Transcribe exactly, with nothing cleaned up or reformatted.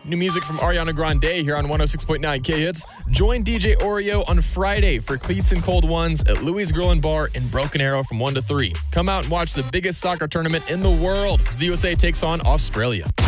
New music from Ariana Grande here on one oh six point nine K-Hits. Join D J Oreo on Friday for Cleats and Cold Ones at Louis Grill and Bar in Broken Arrow from one to three. Come out and watch the biggest soccer tournament in the world as the U S A takes on Australia.